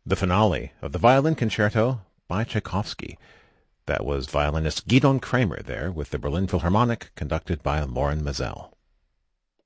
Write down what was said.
The finale of the Violin Concerto by Tchaikovsky. That was violinist Gidon Kremer there with the Berlin Philharmonic, conducted by Loren Maazel.